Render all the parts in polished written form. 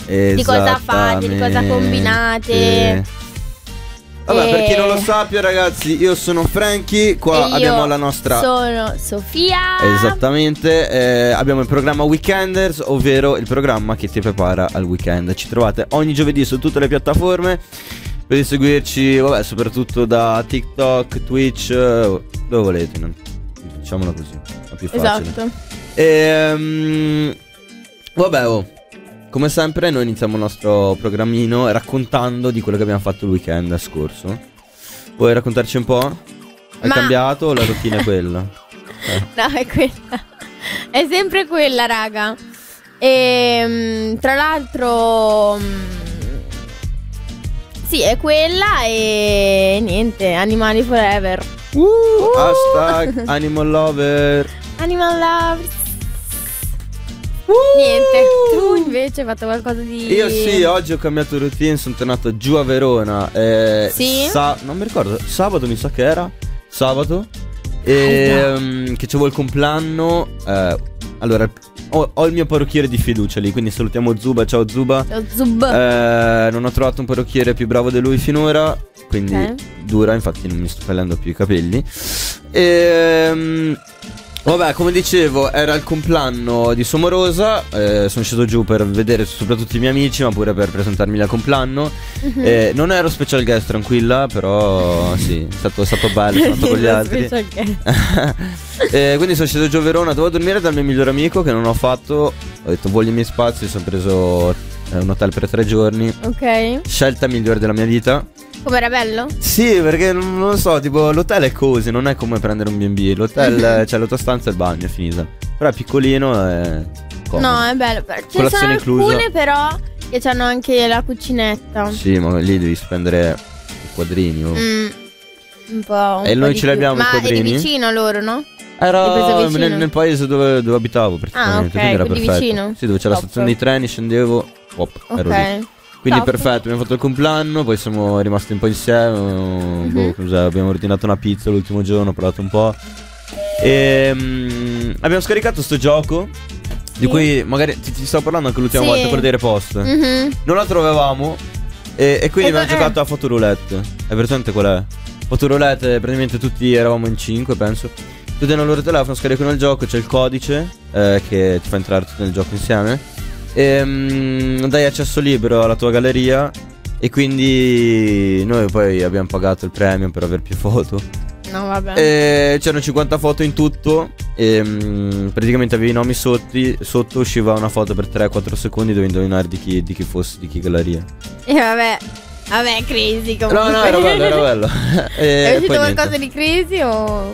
di cosa fate, di cosa combinate. Vabbè, per chi non lo sappia, ragazzi, io sono Frankie. Qua abbiamo la nostra. Sono Sofia. Esattamente. Abbiamo il programma Weekenders, ovvero il programma che ti prepara al weekend. Ci trovate ogni giovedì su tutte le piattaforme. Potete seguirci, vabbè, soprattutto da TikTok, Twitch, dove volete. Diciamolo così, è più facile. Esatto. Vabbè, come sempre noi iniziamo il nostro programmino raccontando di quello che abbiamo fatto il weekend scorso. Vuoi raccontarci un po'? Hai cambiato o la routine è quella? No, è quella. È sempre quella, raga. E tra l'altro sì, è quella e niente, Animali Forever. Hashtag Animal Lover. Animal Lovers. Niente, tu invece hai fatto qualcosa di... Io sì, oggi ho cambiato routine, sono tornato giù a Verona. Sì? Non mi ricordo, sabato mi sa che era. Sabato. Che c'avevo il compleanno. Allora, ho il mio parrucchiere di fiducia lì, quindi salutiamo Zuba, ciao Zuba. Ciao Zub. Non ho trovato un parrucchiere più bravo di lui finora, quindi dura, infatti non mi sto tagliando più i capelli. Vabbè, come dicevo, era il compleanno di Somorosa. Sono sceso giù per vedere soprattutto i miei amici, ma pure per presentarmi al compleanno. Non ero special guest, tranquilla, però sì, è stato bello, sono andato con gli altri. Quindi sono sceso giù a Verona, dovevo dormire dal mio migliore amico, che non ho fatto. Ho detto voglio i miei spazi, sono preso un hotel per 3 giorni. Ok. Scelta migliore della mia vita. Com'era bello? Sì, perché non lo so, tipo l'hotel è così, non è come prendere un B&B. L'hotel, c'è la tua stanza e il bagno, è finita. Però è piccolino e comodo. No, è bello. Ce ne sono alcune però che hanno anche la cucinetta. Sì, ma lì devi spendere i quadrini. Un po'. E noi ce li abbiamo i quadrini. Ma è vicino loro, no? Era nel paese dove abitavo praticamente. Ah, ok, quindi era quindi perfetto. vicino. Sì, dove c'è la stazione dei treni, scendevo, ero lì. Quindi perfetto, abbiamo fatto il compleanno, poi siamo rimasti un po' insieme. Abbiamo ordinato una pizza l'ultimo giorno, ho provato un po'. E abbiamo scaricato sto gioco di cui magari ti stavo parlando anche l'ultima volta, quello dei repost. Non la trovavamo e quindi abbiamo giocato a Fotoroulette. È presente qual è? Fotoroulette, praticamente tutti eravamo in 5, penso. Tutti hanno il loro telefono, scaricano il gioco, c'è il codice che ti fa entrare tutti nel gioco insieme. Dai accesso libero alla tua galleria. E quindi noi poi abbiamo pagato il premium per avere più foto. No, vabbè. C'erano 50 foto in tutto. Praticamente avevi i nomi sotto usciva una foto per 3-4 secondi. Dovevi indovinare di chi fosse, di chi galleria. E vabbè, crazy comunque. No, era bello. È uscito qualcosa di crazy o...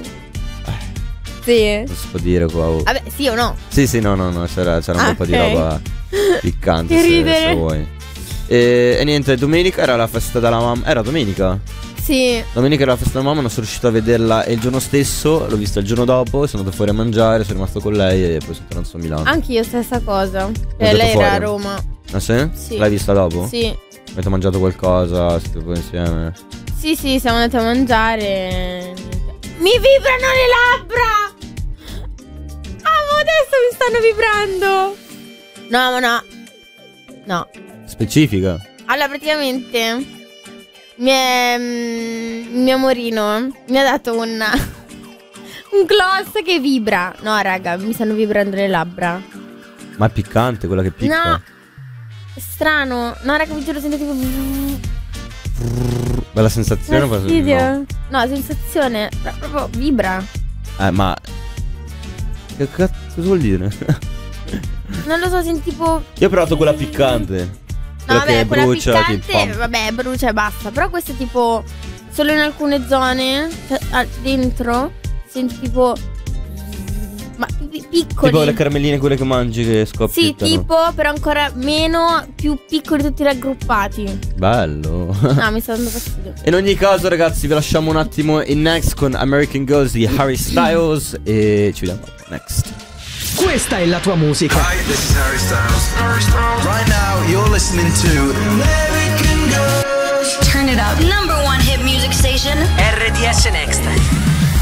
Sì. Non si può dire qua. Vabbè, sì o no? Sì, no, c'era un po' di roba piccante, che se ridere. vuoi. E niente, domenica era la festa della mamma. Era domenica? Sì. Domenica era la festa della mamma, non sono riuscito a vederla. E il giorno stesso, l'ho vista il giorno dopo. Sono andato fuori a mangiare, sono rimasto con lei e poi sono tornato a Milano. Anch'io stessa cosa. Lei era a Roma. Ah sì? Sì. L'hai vista dopo? Sì. Avete mangiato qualcosa? Siete poi insieme? Sì, siamo andati a mangiare. Mi vibrano le labbra! Adesso mi stanno vibrando. No. Specifica? Allora praticamente il mio amorino mi ha dato un gloss che vibra. No raga, mi stanno vibrando le labbra. Ma è piccante quella che picca? No, è strano. No raga, vi giuro, sento tipo bella sensazione? Fastidio. No, sensazione, proprio vibra. Ma che cazzo vuol dire? Non lo so, senti tipo... Io ho provato quella piccante. No, vabbè, che quella brucia, piccante, vabbè, brucia e basta. Però questa è tipo solo in alcune zone, cioè, dentro senti tipo... Ma piccoli. Tipo le caramelline, quelle che mangi che scoppiano. Sì, tipo, però ancora meno, più piccoli, tutti raggruppati. Bello. No, mi sta dando fastidio. In ogni caso, ragazzi, vi lasciamo un attimo in Next con American Girls di Harry Styles. E ci vediamo next. Questa è la tua musica. Hi, this is Harry Styles. Right now, you're listening to American Girls. Turn it up. Number one hit music station. RDS Next.